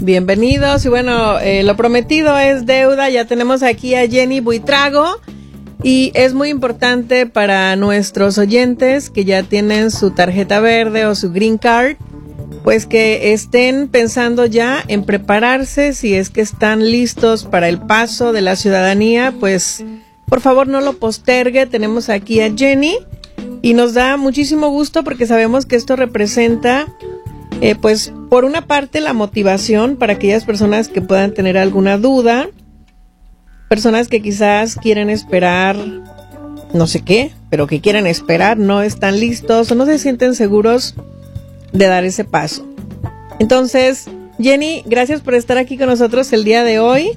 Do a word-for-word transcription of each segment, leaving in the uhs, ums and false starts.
Bienvenidos y bueno, eh, lo prometido es deuda. Ya tenemos aquí a Jenny Buitrago y es muy importante para nuestros oyentes que ya tienen su tarjeta verde o su green card, pues que estén pensando ya en prepararse. Si es que están listos para el paso de la ciudadanía, pues por favor no lo postergue. Tenemos aquí a Jenny y nos da muchísimo gusto porque sabemos que esto representa Eh, pues por una parte la motivación para aquellas personas que puedan tener alguna duda, personas que quizás quieren esperar no sé qué, pero que quieren esperar, no están listos o no se sienten seguros de dar ese paso. Entonces, Jenny, gracias por estar aquí con nosotros el día de hoy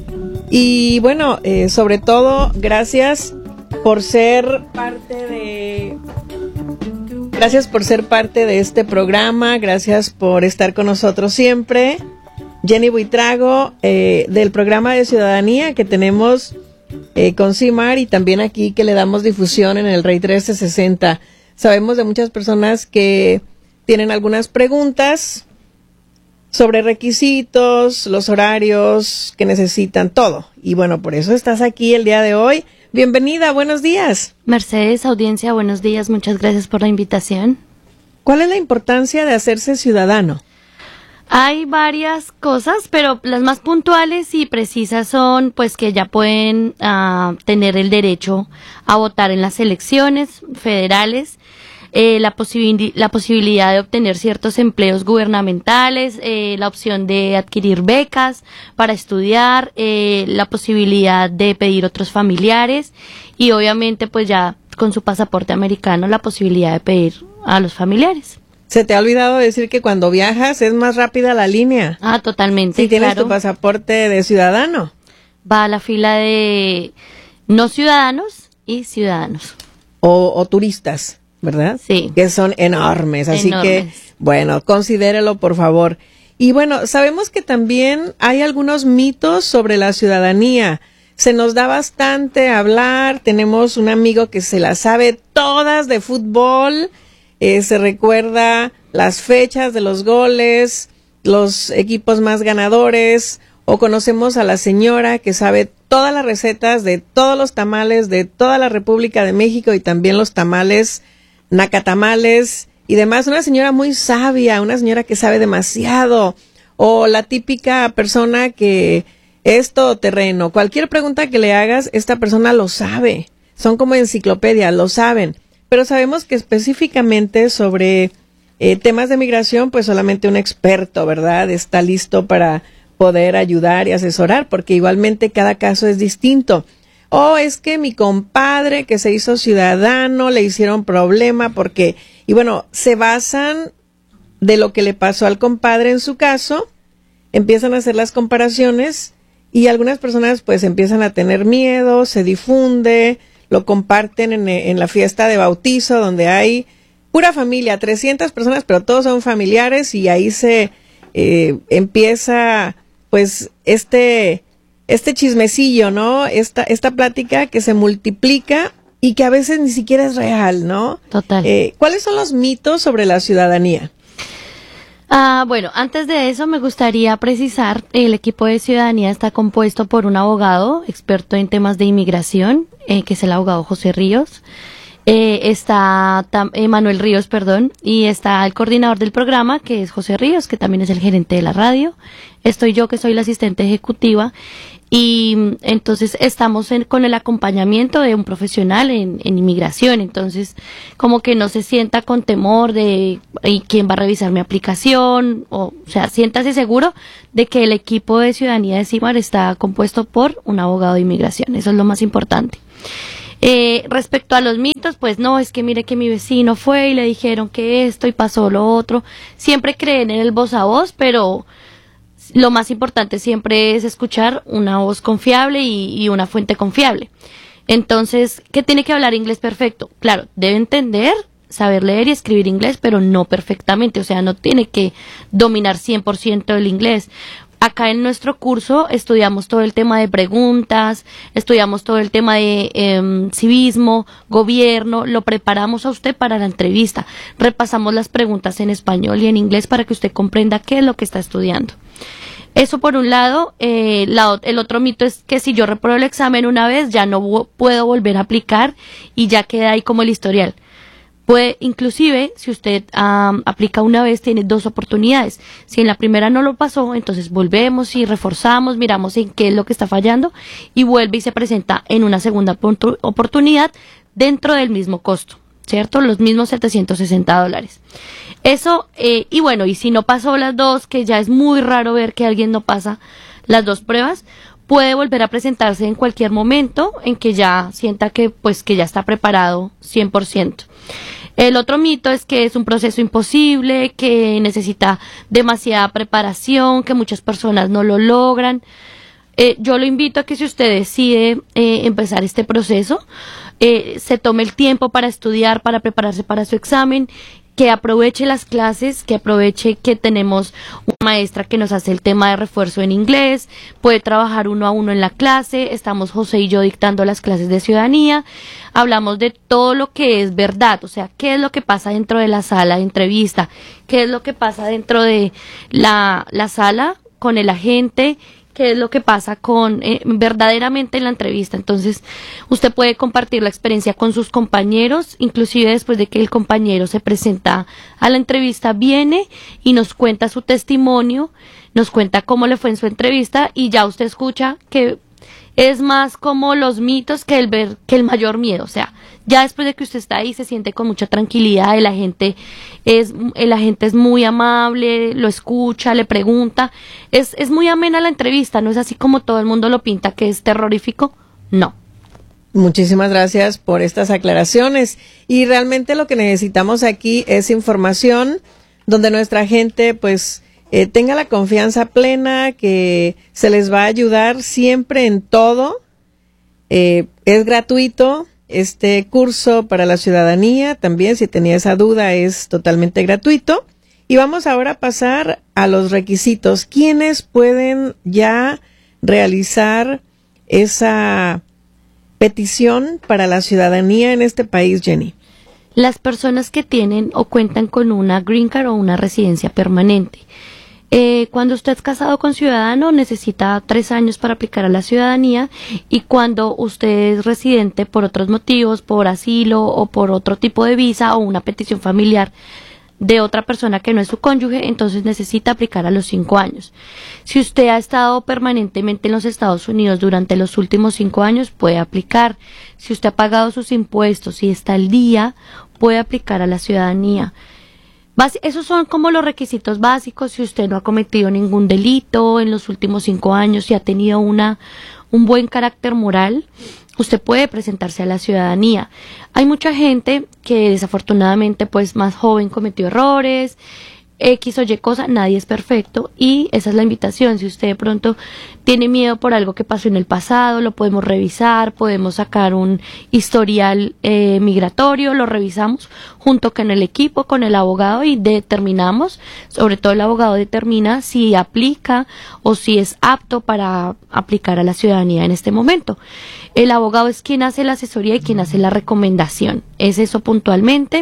y bueno, eh, sobre todo gracias por ser parte de... Gracias por ser parte de este programa, gracias por estar con nosotros siempre. Jenny Buitrago, eh, del programa de ciudadanía que tenemos eh, con CIMAR y también aquí que le damos difusión en el Rey trece sesenta. Sabemos de muchas personas que tienen algunas preguntas sobre requisitos, los horarios que necesitan, todo. Y bueno, por eso estás aquí el día de hoy. Bienvenida, buenos días. Mercedes, audiencia, buenos días, muchas gracias por la invitación. ¿Cuál es la importancia de hacerse ciudadano? Hay varias cosas, pero las más puntuales y precisas son pues que ya pueden uh, tener el derecho a votar en las elecciones federales, eh, la, posibil- la posibilidad de obtener ciertos empleos gubernamentales, eh, la opción de adquirir becas para estudiar, eh, la posibilidad de pedir otros familiares y obviamente pues ya con su pasaporte americano la posibilidad de pedir a los familiares. Se te ha olvidado decir que cuando viajas es más rápida la línea. Ah, totalmente. Si tienes claro. tu pasaporte de ciudadano. Va a la fila de no ciudadanos y ciudadanos. O, o turistas, ¿verdad? Sí. Que son enormes, así Enormes. que, bueno, considérelo por favor. Y bueno, sabemos que también hay algunos mitos sobre la ciudadanía. Se nos da bastante hablar, tenemos un amigo que se las sabe todas de fútbol, eh, se recuerda las fechas de los goles, los equipos más ganadores, o conocemos a la señora que sabe todas las recetas de todos los tamales de toda la República de México y también los tamales nacatamales y demás, una señora muy sabia, una señora que sabe demasiado, o la típica persona que es todoterreno, cualquier pregunta que le hagas, esta persona lo sabe, son como enciclopedia, lo saben, pero sabemos que específicamente sobre eh, temas de migración, pues solamente un experto, ¿verdad?, está listo para poder ayudar y asesorar, porque igualmente cada caso es distinto. O oh, es que mi compadre que se hizo ciudadano le hicieron problema porque, y bueno, se basan de lo que le pasó al compadre en su caso, empiezan a hacer las comparaciones y algunas personas pues empiezan a tener miedo, se difunde, lo comparten en, en la fiesta de bautizo donde hay pura familia, trescientas personas, pero todos son familiares y ahí se eh, empieza pues este... este chismecillo, ¿no? Esta, esta plática que se multiplica y que a veces ni siquiera es real, ¿no? Total. Eh, ¿cuáles son los mitos sobre la ciudadanía? Ah, bueno, antes de eso me gustaría precisar, el equipo de ciudadanía está compuesto por un abogado experto en temas de inmigración, eh, que es el abogado José Ríos, eh, está tam, eh, Manuel Ríos, perdón, y está el coordinador del programa, que es José Ríos, que también es el gerente de la radio, estoy yo, que soy la asistente ejecutiva, y entonces estamos en, con el acompañamiento de un profesional en, en inmigración, entonces como que no se sienta con temor de ¿y quién va a revisar mi aplicación? O, o sea, siéntase seguro de que el equipo de ciudadanía de CIMAR está compuesto por un abogado de inmigración, eso es lo más importante. Eh, respecto a los mitos, pues no, es que mire que mi vecino fue y le dijeron que esto y pasó lo otro, siempre creen en el voz a voz, pero lo más importante siempre es escuchar una voz confiable y, y una fuente confiable. Entonces, ¿qué tiene que hablar inglés perfecto? Claro, debe entender, saber leer y escribir inglés, pero no perfectamente, o sea, no tiene que dominar cien por ciento el inglés. Acá en nuestro curso estudiamos todo el tema de preguntas, estudiamos todo el tema de eh, civismo, gobierno, lo preparamos a usted para la entrevista, repasamos las preguntas en español y en inglés para que usted comprenda qué es lo que está estudiando. Eso por un lado. Eh, la, el otro mito es que si yo repruebo el examen una vez, ya no vo- puedo volver a aplicar y ya queda ahí como el historial. Puede, inclusive, si usted um, aplica una vez, tiene dos oportunidades. Si en la primera no lo pasó, entonces volvemos y reforzamos, miramos en qué es lo que está fallando y vuelve y se presenta en una segunda puntu- oportunidad dentro del mismo costo, ¿cierto? Los mismos setecientos sesenta dólares. Eso, eh, y bueno, y si no pasó las dos, que ya es muy raro ver que alguien no pasa las dos pruebas, puede volver a presentarse en cualquier momento en que ya sienta que, pues, que ya está preparado cien por ciento. El otro mito es que es un proceso imposible, que necesita demasiada preparación, que muchas personas no lo logran. Eh, yo lo invito a que si usted decide eh, empezar este proceso, eh, se tome el tiempo para estudiar, para prepararse para su examen, que aproveche las clases, que aproveche que tenemos una maestra que nos hace el tema de refuerzo en inglés, puede trabajar uno a uno en la clase, estamos José y yo dictando las clases de ciudadanía, hablamos de todo lo que es verdad, o sea, qué es lo que pasa dentro de la sala de entrevista, qué es lo que pasa dentro de la, la sala con el agente, qué es lo que pasa con eh, verdaderamente en la entrevista. Entonces, usted puede compartir la experiencia con sus compañeros, inclusive después de que el compañero se presenta a la entrevista, viene y nos cuenta su testimonio, nos cuenta cómo le fue en su entrevista y ya usted escucha que es más como los mitos que el ver, que el mayor miedo. O sea, ya después de que usted está ahí se siente con mucha tranquilidad, el agente es, el agente es muy amable, lo escucha, le pregunta, es, es muy amena la entrevista, no es así como todo el mundo lo pinta que es terrorífico, no. Muchísimas gracias por estas aclaraciones y realmente lo que necesitamos aquí es información donde nuestra gente pues eh, tenga la confianza plena que se les va a ayudar siempre en todo. Eh, es gratuito este curso para la ciudadanía, también si tenía esa duda es totalmente gratuito. Y vamos ahora a pasar a los requisitos. ¿Quiénes pueden ya realizar esa petición para la ciudadanía en este país, Jenny? Las personas que tienen o cuentan con una green card o una residencia permanente. Eh, cuando usted es casado con ciudadano necesita tres años para aplicar a la ciudadanía y cuando usted es residente por otros motivos, por asilo o por otro tipo de visa o una petición familiar de otra persona que no es su cónyuge, entonces necesita aplicar a los cinco años. Si usted ha estado permanentemente en los Estados Unidos durante los últimos cinco años, puede aplicar. Si usted ha pagado sus impuestos y está al día, puede aplicar a la ciudadanía. Bas- esos son como los requisitos básicos. Si usted no ha cometido ningún delito en los últimos cinco años y ha tenido una un buen carácter moral, usted puede presentarse a la ciudadanía. Hay mucha gente que desafortunadamente pues más joven cometió errores, X o Y cosa, nadie es perfecto y esa es la invitación. Si usted de pronto tiene miedo por algo que pasó en el pasado, lo podemos revisar, podemos sacar un historial eh, migratorio, lo revisamos junto con el equipo, con el abogado y determinamos, sobre todo el abogado determina si aplica o si es apto para aplicar a la ciudadanía en este momento. El abogado es quien hace la asesoría y quien hace la recomendación, es eso puntualmente.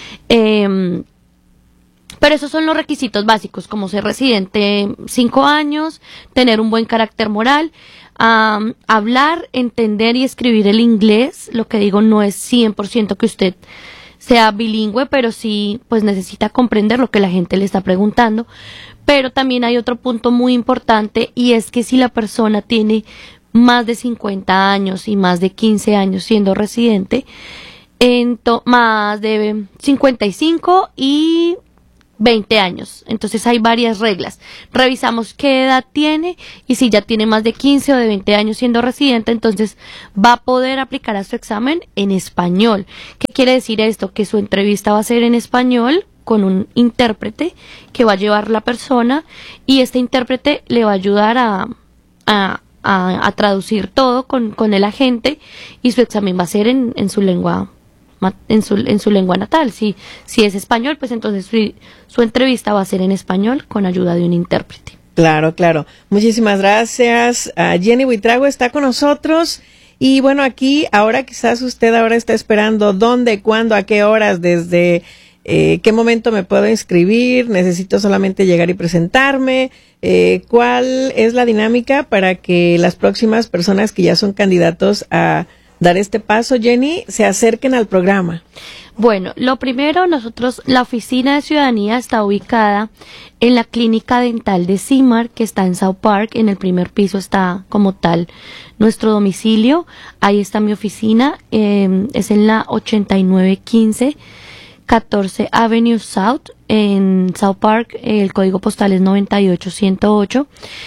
Eh, Pero esos son los requisitos básicos, como ser residente cinco años, tener un buen carácter moral, um, hablar, entender y escribir el inglés. Lo que digo no es cien por ciento que usted sea bilingüe, pero sí pues necesita comprender lo que la gente le está preguntando. Pero también hay otro punto muy importante y es que si la persona tiene más de cincuenta años y más de quince años siendo residente, en to- más de cincuenta y cinco y veinte años. Entonces hay varias reglas. Revisamos qué edad tiene y si ya tiene más de quince o de veinte años siendo residente, entonces va a poder aplicar a su examen en español. ¿Qué quiere decir esto? Que su entrevista va a ser en español con un intérprete que va a llevar la persona y este intérprete le va a ayudar a, a, a, a traducir todo con, con el agente y su examen va a ser en, en su lengua en su, en su lengua natal. Si, si es español, pues entonces su, su entrevista va a ser en español con ayuda de un intérprete. Claro, claro. Muchísimas gracias. Uh, Jenny Buitrago está con nosotros. Y bueno, aquí ahora quizás usted ahora está esperando dónde, cuándo, a qué horas, desde eh, ¿qué momento me puedo inscribir? ¿Necesito solamente llegar y presentarme? Eh, ¿Cuál es la dinámica para que las próximas personas que ya son candidatos a dar este paso, Jenny, se acerquen al programa? Bueno, lo primero, nosotros, la oficina de ciudadanía está ubicada en la clínica dental de CIMAR, que está en South Park. En el primer piso está como tal nuestro domicilio. Ahí está mi oficina, eh, es en la ochenta y nueve quince catorce Avenue South, en South Park. El código postal es noventa y ocho ciento ocho.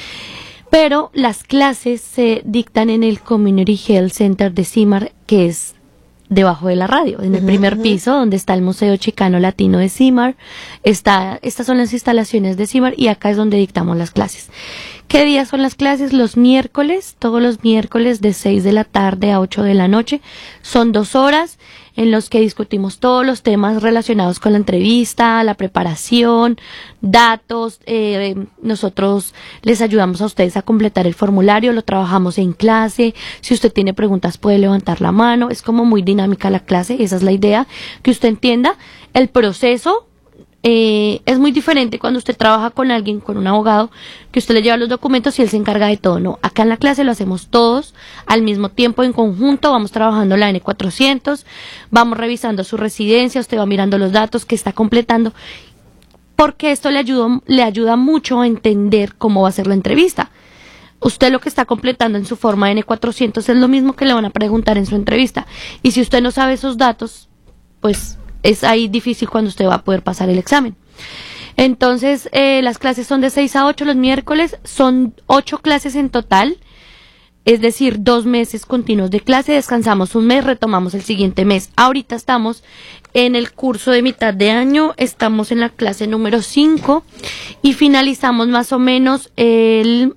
Pero las clases se dictan en el Community Health Center de CIMAR, que es debajo de la radio, en el uh-huh, primer uh-huh. piso, donde está el Museo Chicano Latino de CIMAR. Está, estas son las instalaciones de CIMAR y acá es donde dictamos las clases. ¿Qué días son las clases? Los miércoles, todos los miércoles de seis de la tarde a ocho de la noche. Son dos horas en los que discutimos todos los temas relacionados con la entrevista, la preparación, datos. Eh, nosotros les ayudamos a ustedes a completar el formulario, lo trabajamos en clase. Si usted tiene preguntas puede levantar la mano. Es como muy dinámica la clase, esa es la idea, que usted entienda el proceso. Eh, es muy diferente cuando usted trabaja con alguien, con un abogado, que usted le lleva los documentos y él se encarga de todo. No, acá en la clase lo hacemos todos al mismo tiempo, en conjunto. Vamos trabajando la N cuatrocientos, vamos revisando su residencia, usted va mirando los datos que está completando, porque esto le ayuda, le ayuda mucho a entender cómo va a ser la entrevista. Usted lo que está completando en su forma N cuatrocientos es lo mismo que le van a preguntar en su entrevista, y si usted no sabe esos datos, pues es ahí difícil cuando usted va a poder pasar el examen. Entonces, eh, las clases son de seis a ocho los miércoles, son ocho clases en total, es decir, dos meses continuos de clase, descansamos un mes, retomamos el siguiente mes. Ahorita estamos en el curso de mitad de año, estamos en la clase número cinco y finalizamos más o menos el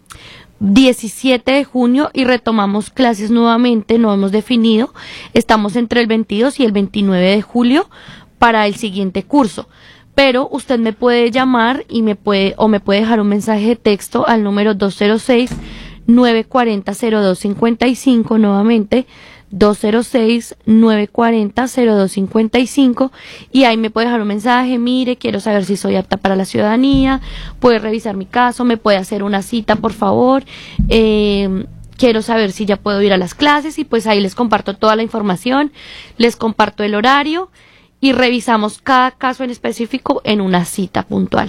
diecisiete de junio y retomamos clases nuevamente. No hemos definido, estamos entre el veintidós y el veintinueve de julio para el siguiente curso, pero usted me puede llamar y me puede o me puede dejar un mensaje de texto al número dos cero seis, nueve cuatro cero, cero dos cinco cinco, nuevamente dos cero seis, nueve cuatro cero, cero dos cinco cinco, y ahí me puede dejar un mensaje: mire, quiero saber si soy apta para la ciudadanía, puede revisar mi caso, me puede hacer una cita, por favor, eh, quiero saber si ya puedo ir a las clases, y pues ahí les comparto toda la información, les comparto el horario y revisamos cada caso en específico en una cita puntual.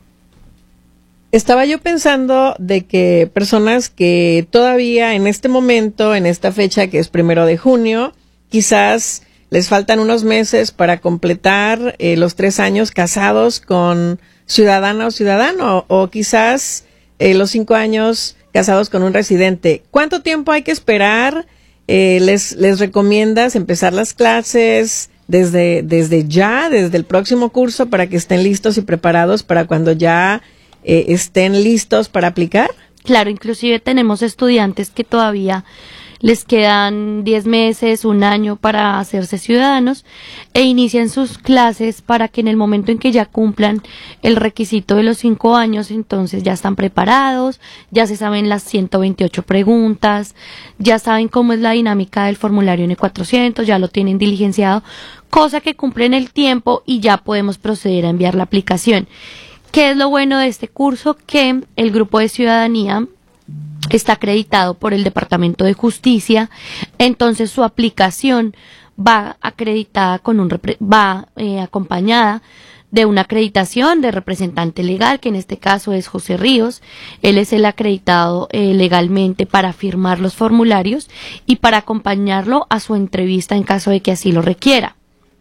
Estaba yo pensando de que personas que todavía en este momento, en esta fecha que es primero de junio, quizás les faltan unos meses para completar eh, los tres años casados con ciudadana o ciudadano, o quizás eh, los cinco años casados con un residente. ¿Cuánto tiempo hay que esperar? Eh, les, les recomiendas empezar las clases desde, desde ya, desde el próximo curso, para que estén listos y preparados para cuando ya Eh, estén listos para aplicar? Claro, inclusive tenemos estudiantes que todavía les quedan diez meses, un año para hacerse ciudadanos, e inician sus clases para que en el momento en que ya cumplan el requisito de los cinco años, entonces ya están preparados, ya se saben las ciento veintiocho preguntas, ya saben cómo es la dinámica del formulario N cuatrocientos, ya lo tienen diligenciado, cosa que cumple en el tiempo y ya podemos proceder a enviar la aplicación. ¿Qué es lo bueno de este curso? Que el grupo de ciudadanía está acreditado por el Departamento de Justicia, entonces su aplicación va acreditada con un va eh, acompañada de una acreditación de representante legal, que en este caso es José Ríos. Él es el acreditado eh, legalmente para firmar los formularios y para acompañarlo a su entrevista en caso de que así lo requiera.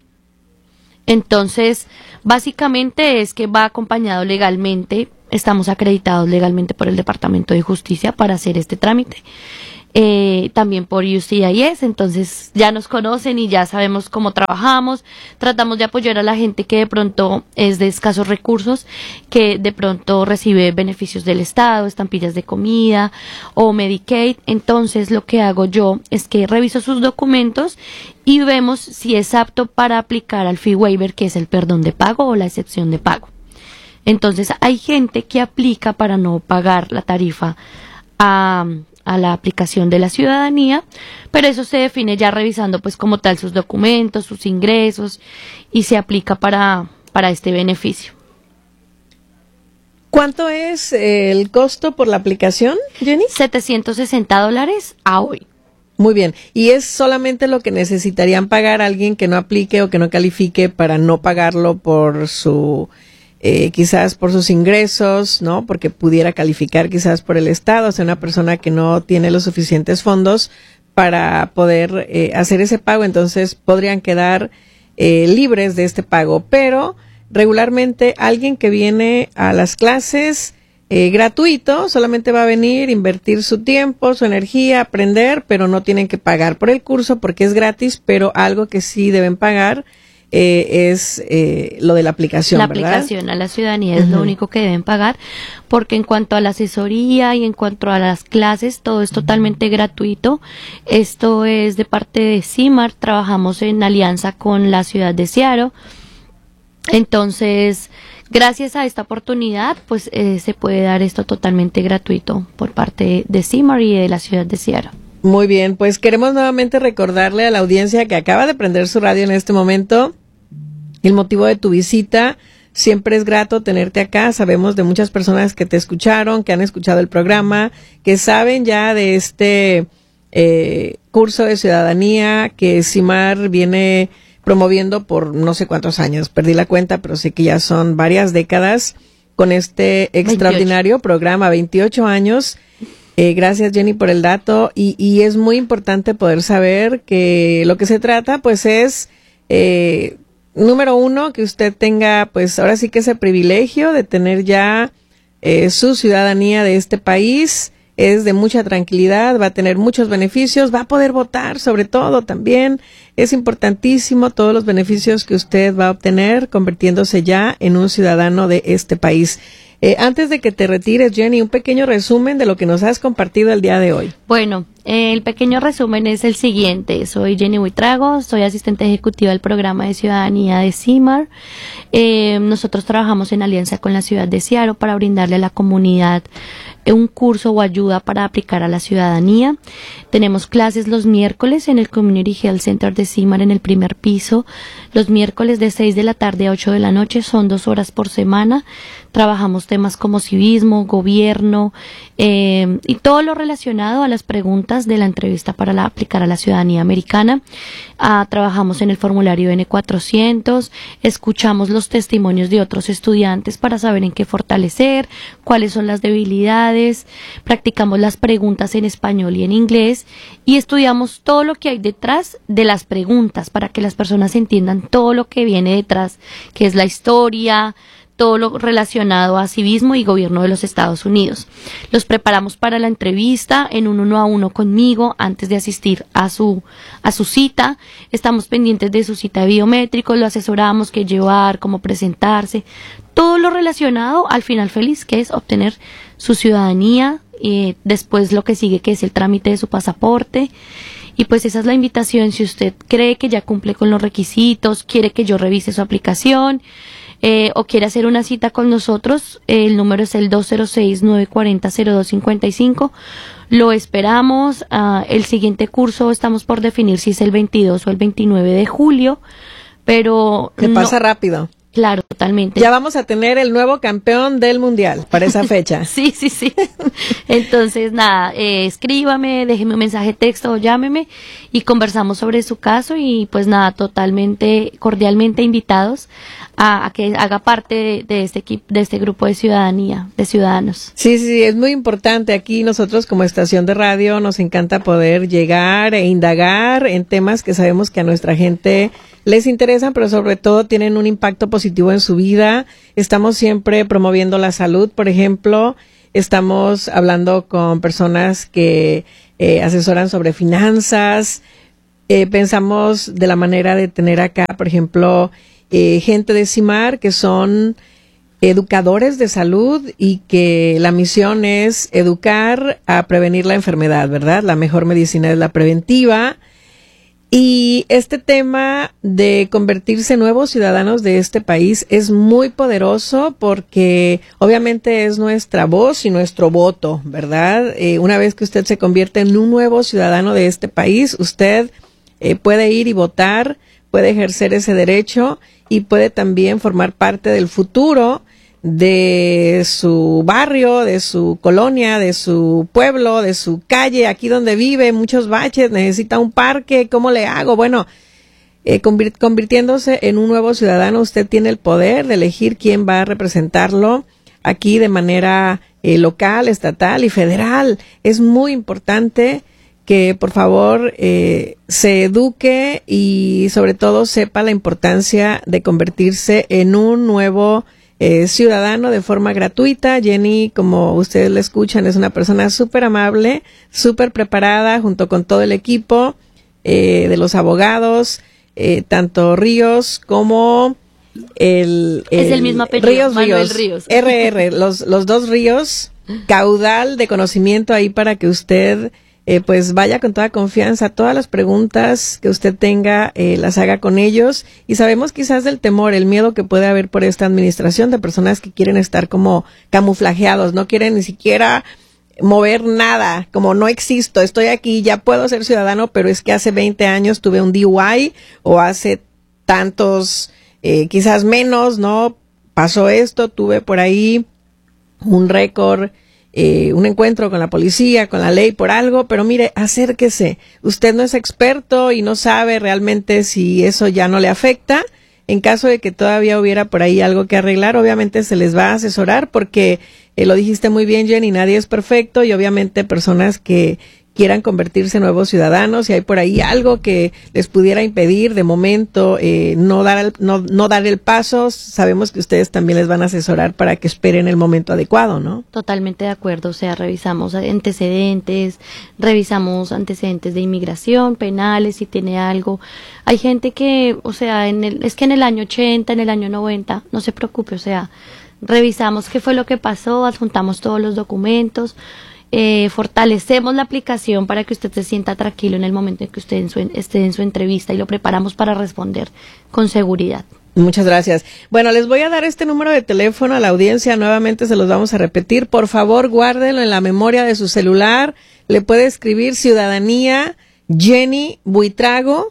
Entonces, básicamente es que va acompañado legalmente, estamos acreditados legalmente por el Departamento de Justicia para hacer este trámite, eh, también por U C I S, entonces ya nos conocen y ya sabemos cómo trabajamos, tratamos de apoyar a la gente que de pronto es de escasos recursos, que de pronto recibe beneficios del Estado, estampillas de comida o Medicaid. Entonces lo que hago yo es que reviso sus documentos y vemos si es apto para aplicar al fee waiver, que es el perdón de pago o la excepción de pago. Entonces hay gente que aplica para no pagar la tarifa a, a la aplicación de la ciudadanía, pero eso se define ya revisando pues como tal sus documentos, sus ingresos, y se aplica para, para este beneficio. ¿Cuánto es el costo por la aplicación, Jenny? setecientos sesenta dólares a hoy. Muy bien. ¿Y es solamente lo que necesitarían pagar alguien que no aplique o que no califique para no pagarlo por su, eh, quizás por sus ingresos, ¿no? Porque pudiera calificar quizás por el Estado, o sea, una persona que no tiene los suficientes fondos para poder eh, hacer ese pago, entonces podrían quedar eh, libres de este pago. Pero regularmente alguien que viene a las clases eh, gratuito solamente va a venir, invertir su tiempo, su energía, aprender, pero no tienen que pagar por el curso porque es gratis, pero algo que sí deben pagar eh, es eh, lo de la aplicación, La ¿verdad? aplicación a la ciudadanía es Uh-huh. lo único que deben pagar, porque en cuanto a la asesoría y en cuanto a las clases, todo es totalmente gratuito. Esto es de parte de CIMAR, trabajamos en alianza con la ciudad de Seattle. Entonces, gracias a esta oportunidad, pues eh, se puede dar esto totalmente gratuito por parte de CIMAR y de la ciudad de Seattle. Muy bien, pues queremos nuevamente recordarle a la audiencia que acaba de prender su radio en este momento el motivo de tu visita. Siempre es grato tenerte acá. Sabemos de muchas personas que te escucharon, que han escuchado el programa, que saben ya de este eh, curso de ciudadanía que CIMAR viene promoviendo por no sé cuántos años. Perdí la cuenta, pero sé que ya son varias décadas con este extraordinario veintiocho programa, veintiocho años. Eh, gracias, Jenny, por el dato. Y, y es muy importante poder saber que lo que se trata, pues, es, eh, número uno, que usted tenga, pues, ahora sí que ese privilegio de tener ya eh, su ciudadanía de este país. Es de mucha tranquilidad, va a tener muchos beneficios, va a poder votar, sobre todo también. Es importantísimo todos los beneficios que usted va a obtener convirtiéndose ya en un ciudadano de este país. Eh, antes de que te retires, Jenny, un pequeño resumen de lo que nos has compartido el día de hoy. Bueno, el pequeño resumen es el siguiente. Soy Jenny Buitrago, soy asistente ejecutiva del programa de ciudadanía de CIMAR. Eh, nosotros trabajamos en alianza con la ciudad de Seattle para brindarle a la comunidad un curso o ayuda para aplicar a la ciudadanía. Tenemos clases los miércoles en el Community Health Center de CIMAR en el primer piso. Los miércoles de seis de la tarde a ocho de la noche, son dos horas por semana. Trabajamos temas como civismo, gobierno eh, y todo lo relacionado a las preguntas de la entrevista para la, aplicar a la ciudadanía americana. Ah, trabajamos en el formulario N cuatrocientos, escuchamos los testimonios de otros estudiantes para saber en qué fortalecer, cuáles son las debilidades, practicamos las preguntas en español y en inglés y estudiamos todo lo que hay detrás de las preguntas para que las personas entiendan todo lo que viene detrás, que es la historia, todo lo relacionado a civismo y gobierno de los Estados Unidos. Los preparamos para la entrevista en un uno a uno conmigo antes de asistir a su a su cita. Estamos pendientes de su cita biométrico, lo asesoramos, qué llevar, cómo presentarse, todo lo relacionado al final feliz, que es obtener su ciudadanía y después lo que sigue, que es el trámite de su pasaporte. Y pues esa es la invitación. Si usted cree que ya cumple con los requisitos, quiere que yo revise su aplicación, Eh, o quiere hacer una cita con nosotros, eh, el número es el dos cero seis, nueve cuatro cero, cero dos cinco cinco. Lo esperamos. Uh, el siguiente curso estamos por definir si es el veintidós o el veintinueve de julio, pero Se no, pasa rápido. Claro, totalmente. Ya vamos a tener el nuevo campeón del mundial para esa fecha. Sí, sí, sí. Entonces, nada, eh, escríbame, déjeme un mensaje de texto o llámeme y conversamos sobre su caso y pues nada, totalmente, cordialmente invitados a, a que haga parte de, de este equipo, de este grupo de ciudadanía, de ciudadanos. Sí, sí, sí, es muy importante. Aquí nosotros como estación de radio nos encanta poder llegar e indagar en temas que sabemos que a nuestra gente les interesan, pero sobre todo tienen un impacto positivo en su vida. Estamos siempre promoviendo la salud, por ejemplo. Estamos hablando con personas que eh, asesoran sobre finanzas. Eh, pensamos de la manera de tener acá, por ejemplo, eh, gente de CIMAR que son educadores de salud y que la misión es educar a prevenir la enfermedad, ¿verdad? La mejor medicina es la preventiva. Y este tema de convertirse en nuevos ciudadanos de este país es muy poderoso porque obviamente es nuestra voz y nuestro voto, ¿verdad? Eh, una vez que usted se convierte en un nuevo ciudadano de este país, usted eh, puede ir y votar, puede ejercer ese derecho y puede también formar parte del futuro de su barrio, de su colonia, de su pueblo, de su calle, aquí donde vive, muchos baches, necesita un parque, ¿cómo le hago? Bueno, eh, convir- convirtiéndose en un nuevo ciudadano, usted tiene el poder de elegir quién va a representarlo aquí de manera eh, local, estatal y federal. Es muy importante que por favor eh, se eduque y sobre todo sepa la importancia de convertirse en un nuevo Eh, ciudadano de forma gratuita. Jenny, como ustedes la escuchan, es una persona súper amable, súper preparada, junto con todo el equipo eh, de los abogados, eh, tanto Ríos como el, el es el mismo apellido, Ríos, Manuel Ríos, Ríos. R R, los, los dos Ríos, caudal de conocimiento ahí para que usted Eh, pues vaya con toda confianza, todas las preguntas que usted tenga, eh, las haga con ellos, y sabemos quizás del temor, el miedo que puede haber por esta administración de personas que quieren estar como camuflajeados, no quieren ni siquiera mover nada, como no existo, estoy aquí, ya puedo ser ciudadano, pero es que hace veinte años tuve un D U I o hace tantos, eh, quizás menos, ¿no? Pasó esto, tuve por ahí un récord, Eh, un encuentro con la policía, con la ley por algo, pero mire, acérquese. Usted no es experto y no sabe realmente si eso ya no le afecta. En caso de que todavía hubiera por ahí algo que arreglar, obviamente se les va a asesorar porque eh, lo dijiste muy bien, Jenny, nadie es perfecto y obviamente personas que quieran convertirse en nuevos ciudadanos, y hay por ahí algo que les pudiera impedir de momento eh, no dar el, no, no dar el paso, sabemos que ustedes también les van a asesorar para que esperen el momento adecuado, ¿no? Totalmente de acuerdo, o sea, revisamos antecedentes, revisamos antecedentes de inmigración, penales, si tiene algo. Hay gente que, o sea, en el, es que en el año ochenta, en el año noventa, no se preocupe, o sea, revisamos qué fue lo que pasó, adjuntamos todos los documentos, Eh, fortalecemos la aplicación para que usted se sienta tranquilo en el momento en que usted en su, esté en su entrevista, y lo preparamos para responder con seguridad. Muchas gracias. Bueno, les voy a dar este número de teléfono a la audiencia, nuevamente se los vamos a repetir. Por favor, guárdelo en la memoria de su celular. Le puede escribir Ciudadanía Jenny Buitrago.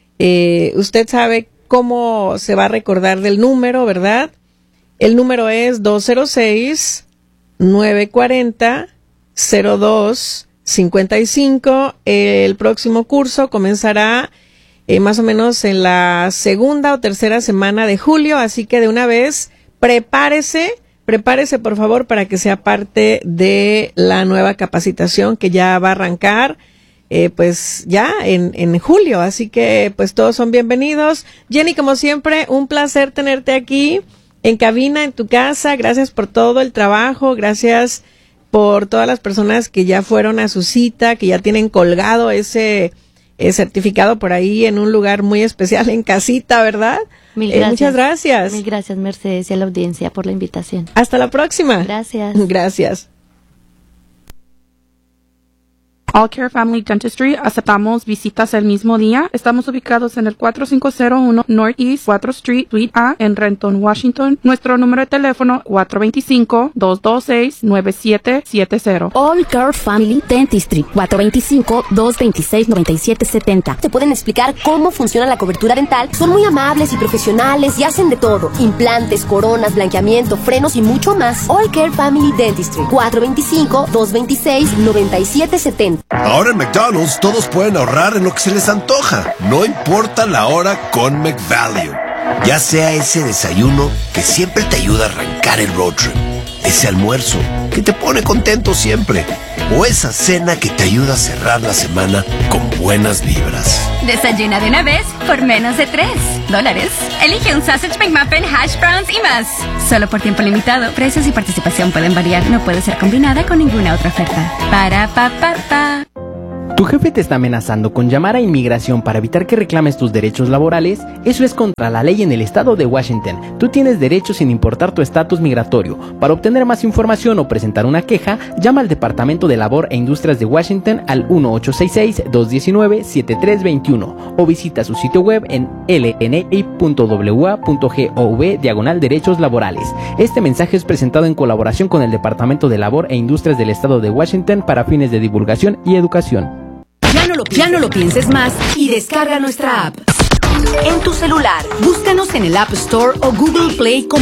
Eh, usted sabe cómo se va a recordar del número, ¿verdad? El número es dos cero seis, nueve cuatro cero, cero dos cincuenta y cinco. El próximo curso comenzará eh, más o menos en la segunda o tercera semana de julio, así que de una vez prepárese, prepárese por favor para que sea parte de la nueva capacitación que ya va a arrancar eh, pues ya en, en julio, así que pues todos son bienvenidos. Jenny, como siempre, un placer tenerte aquí en cabina, en tu casa. Gracias por todo el trabajo, gracias por todas las personas que ya fueron a su cita, que ya tienen colgado ese eh, certificado por ahí en un lugar muy especial en casita, ¿verdad? Mil gracias. Eh, muchas gracias. Mil gracias, Mercedes, y a la audiencia por la invitación. Hasta la próxima. Gracias. Gracias. All Care Family Dentistry, aceptamos visitas el mismo día. Estamos ubicados en el cuatro cinco cero uno Northeast cuatro Street, Suite A, en Renton, Washington. Nuestro número de teléfono cuatro dos cinco, dos dos seis, nueve siete siete cero. All Care Family Dentistry, cuatro dos cinco, dos dos seis, nueve siete siete cero. Te pueden explicar cómo funciona la cobertura dental. Son muy amables y profesionales y hacen de todo: implantes, coronas, blanqueamiento, frenos y mucho más. All Care Family Dentistry, cuatro dos cinco, dos dos seis, nueve siete siete cero. Ahora en McDonald's todos pueden ahorrar en lo que se les antoja, no importa la hora con McValue. Ya sea ese desayuno que siempre te ayuda a arrancar el road trip, ese almuerzo que te pone contento siempre, o esa cena que te ayuda a cerrar la semana con buenas vibras. Desayuna de una vez por menos de tres dólares. Elige un Sausage McMuffin, hash browns y más. Solo por tiempo limitado. Precios y participación pueden variar. No puede ser combinada con ninguna otra oferta. Para pa pa pa. ¿Tu jefe te está amenazando con llamar a inmigración para evitar que reclames tus derechos laborales? Eso es contra la ley en el estado de Washington. Tú tienes derechos sin importar tu estatus migratorio. Para obtener más información o presentar una queja, llama al Departamento de Labor e Industrias de Washington al uno ocho seis seis, dos uno nueve, siete tres dos uno o visita su sitio web en l n a punto w a punto gov diagonal derechos laborales. Este mensaje es presentado en colaboración con el Departamento de Labor e Industrias del estado de Washington para fines de divulgación y educación. Ya no, lo, ya no lo pienses más y descarga nuestra app. En tu celular, búscanos en el App Store o Google Play como